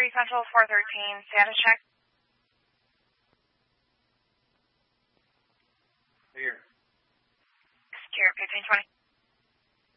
Security Central 413, status check. Here. Secure, 1520.